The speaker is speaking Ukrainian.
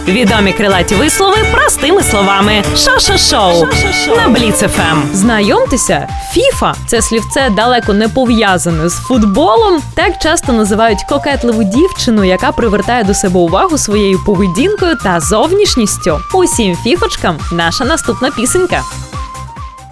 Відомі крилаті вислови простими словами. Шо-шо-шоу на Бліц ФМ. Знайомтеся, фіфа – це слівце далеко не пов'язане з футболом. Так часто називають кокетливу дівчину, яка привертає до себе увагу своєю поведінкою та зовнішністю. Усім фіфочкам наша наступна пісенька.